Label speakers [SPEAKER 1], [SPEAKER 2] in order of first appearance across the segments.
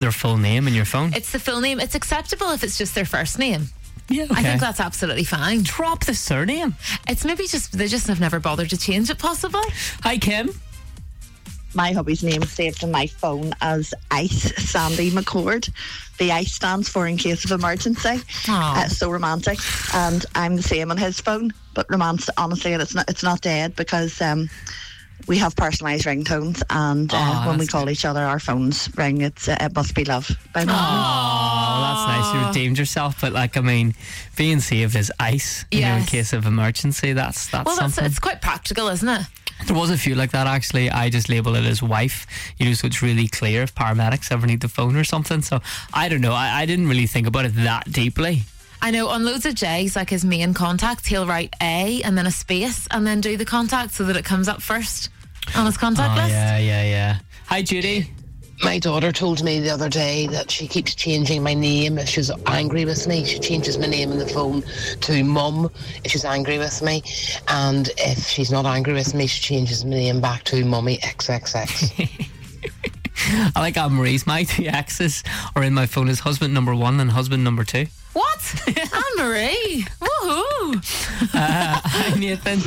[SPEAKER 1] their full name in your phone?
[SPEAKER 2] It's the full name. It's acceptable if it's just their first name.
[SPEAKER 1] Yeah, okay.
[SPEAKER 2] I think that's absolutely fine.
[SPEAKER 1] Drop the surname.
[SPEAKER 2] It's maybe just they just have never bothered to change it, possibly.
[SPEAKER 1] Hi, Kim.
[SPEAKER 3] My hubby's name is saved in my phone as Ice Sandy McCord. The ice stands for in case of emergency. So romantic. And I'm the same on his phone, but honestly, it's not dead because we have personalised ringtones, and when we call each other, our phones ring. It must be love by me.
[SPEAKER 1] Oh, that's nice. You redeemed yourself, but being saved as Ice, in case of emergency, that's something.
[SPEAKER 2] It's quite practical, isn't it?
[SPEAKER 1] There was a few like that, actually. I just label it as wife, so it's really clear if paramedics ever need the phone or something. So I don't know. I didn't really think about it that deeply.
[SPEAKER 2] I know on loads of J's, like his main contacts, he'll write A and then a space and then do the contact so that it comes up first on his contact list.
[SPEAKER 1] Yeah. Hi, Judy.
[SPEAKER 4] My daughter told me the other day that she keeps changing my name if she's angry with me. She changes my name in the phone to Mum if she's angry with me. And if she's not angry with me, she changes my name back to Mummy XXX.
[SPEAKER 1] I like Anne-Marie's. My two exes are in my phone as husband number 1 and husband number 2.
[SPEAKER 2] What? Anne-Marie? Woohoo!
[SPEAKER 1] Hi, Nathan.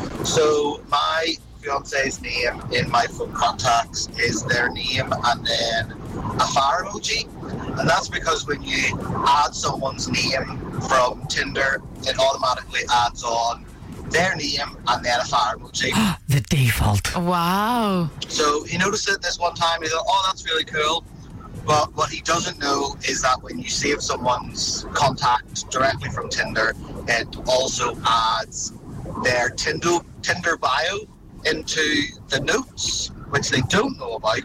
[SPEAKER 5] So my fiance's name in my phone contacts is their name and then a fire emoji, and that's because when you add someone's name from Tinder, it automatically adds on their name and then a fire emoji.
[SPEAKER 1] The default.
[SPEAKER 2] Wow.
[SPEAKER 5] So he noticed it this one time. He thought, oh, that's really cool. But what he doesn't know is that when you save someone's contact directly from Tinder, it also adds their Tinder bio into the notes, which they don't know about,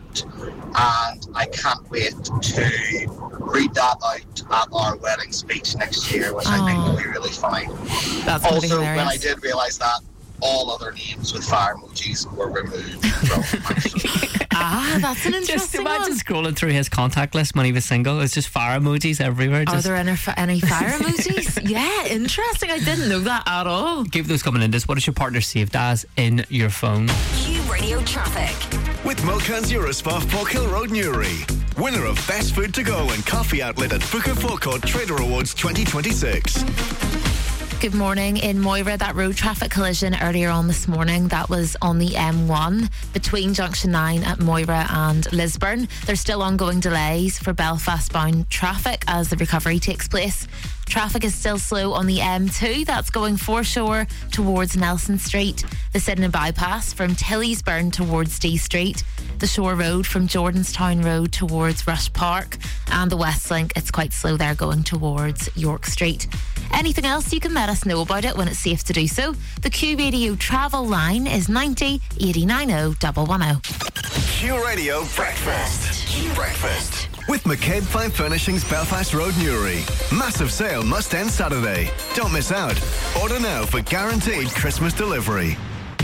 [SPEAKER 5] and I can't wait to read that out at our wedding speech next year, which I think will be really funny.
[SPEAKER 2] That's
[SPEAKER 5] also, when I did realise that, all other names with fire emojis were removed from my phone.
[SPEAKER 2] That's an interesting
[SPEAKER 1] Just imagine
[SPEAKER 2] one.
[SPEAKER 1] scrolling through his contact list when he was single. It's just fire emojis everywhere.
[SPEAKER 2] Are there any fire emojis? Yeah, interesting. I didn't know that at all.
[SPEAKER 1] Keep those coming in. What is your partner saved as in your phone?
[SPEAKER 6] Q Radio Traffic.
[SPEAKER 7] With Mulcan's Eurospa, Falkhill Road, Newry. Winner of Best Food to Go and Coffee Outlet at Booker Forecourt Trader Awards 2026.
[SPEAKER 2] Good morning. In Moira, that road traffic collision earlier on this morning, that was on the M1 between Junction 9 at Moira and Lisburn. There's still ongoing delays for Belfast bound traffic as the recovery takes place. Traffic is still slow on the M2. That's going foreshore towards Nelson Street. The Sydenham bypass from Tillysburn towards D Street. The Shore Road from Jordanstown Road towards Rush Park. And the West Link, it's quite slow there going towards York Street. Anything else, you can let us know about it when it's safe to do so. The Q Radio travel line is 90 89 110.
[SPEAKER 7] Q Radio Breakfast. Q Breakfast. With McCabe Fine Furnishings, Belfast Road, Newry. Massive sale must end Saturday. Don't miss out. Order now for guaranteed Christmas delivery.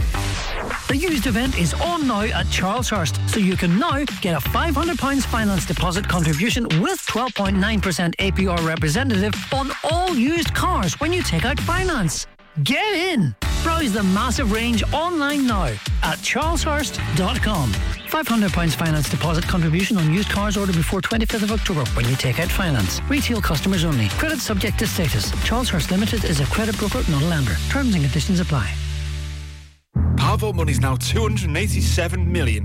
[SPEAKER 8] The used event is on now at Charleshurst, so you can now get a £500 finance deposit contribution with 12.9% APR representative on all used cars when you take out finance. Get in! Browse the massive range online now at charleshurst.com. £500 finance deposit contribution on used cars ordered before 25th of October when you take out finance. Retail customers only. Credit subject to status. Charleshurst Limited is a credit broker, not a lender. Terms and conditions apply.
[SPEAKER 9] Powerball money's now £287 million.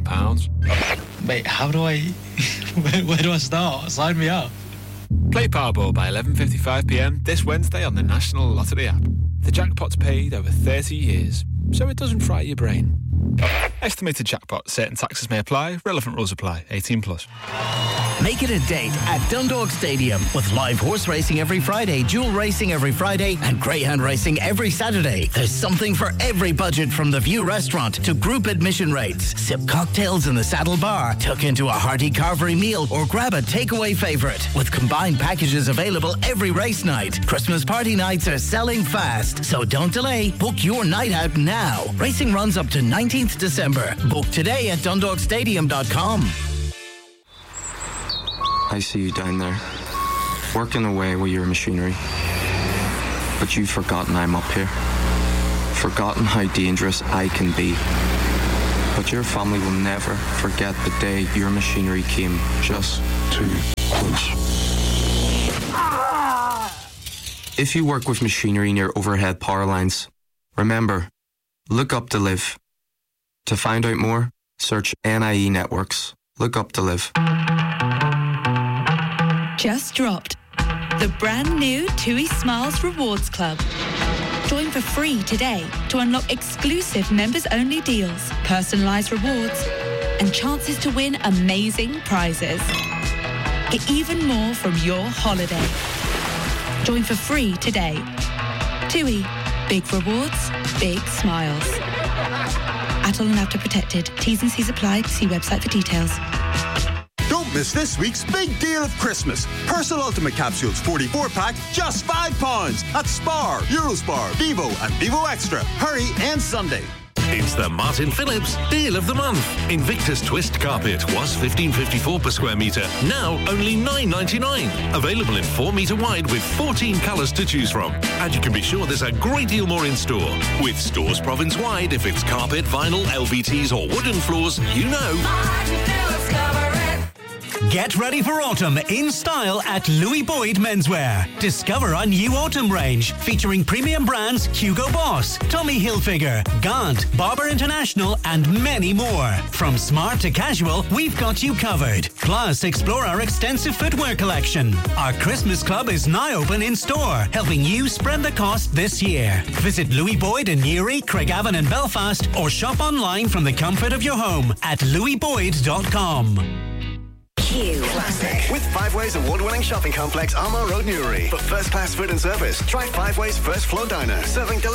[SPEAKER 10] Mate, how do I... where do I start? Sign me up.
[SPEAKER 9] Play Powerball by 11:55pm this Wednesday on the National Lottery app. The jackpot's paid over 30 years, so it doesn't fry your brain. Estimated jackpot. Certain taxes may apply. Relevant rules apply. 18+.
[SPEAKER 11] Make it a date at Dundalk Stadium with live horse racing every Friday, dual racing every Friday, and greyhound racing every Saturday. There's something for every budget, from the View Restaurant to group admission rates. Sip cocktails in the Saddle Bar, tuck into a hearty carvery meal, or grab a takeaway favourite. With combined packages available every race night. Christmas party nights are selling fast, so don't delay. Book your night out now. Racing runs up to 19th December. Book today at dundalkstadium.com.
[SPEAKER 12] I see you down there, working away with your machinery. But you've forgotten I'm up here. Forgotten how dangerous I can be. But your family will never forget the day your machinery came just to If you work with machinery near overhead power lines, remember, look up to live. To find out more, search NIE Networks. Look up to live.
[SPEAKER 6] Just dropped. The brand new TUI Smiles Rewards Club. Join for free today to unlock exclusive members-only deals, personalised rewards, and chances to win amazing prizes. Get even more from your holiday. Join for free today. TUI. Big rewards, big smiles. Atoll and Apta protected. T's and C's apply. See website for details.
[SPEAKER 13] Don't miss this week's big deal of Christmas. Persil Ultimate Capsules 44-pack, just £5 at Spar, Eurospar, Vivo and Vivo Extra. Hurry and Sunday.
[SPEAKER 14] It's the Martin Phillips Deal of the Month. Invictus Twist Carpet was $15.54 per square metre. Now only $9.99. Available in 4 metre wide with 14 colours to choose from. And you can be sure there's a great deal more in store. With stores province-wide, if it's carpet, vinyl, LVTs or wooden floors, you know.
[SPEAKER 15] Martin Phillips cover it.
[SPEAKER 16] Get ready for autumn in style at Louis Boyd Menswear. Discover our new autumn range featuring premium brands Hugo Boss, Tommy Hilfiger, Gant, Barber International and many more. From smart to casual, we've got you covered. Plus, explore our extensive footwear collection. Our Christmas Club is now open in store, helping you spread the cost this year. Visit Louis Boyd in Newry, Craigavon and Belfast or shop online from the comfort of your home at louisboyd.com.
[SPEAKER 7] Classic. With Five Ways award-winning shopping complex Armour Road, Newry. For first-class food and service, try Five Ways First Floor Diner, serving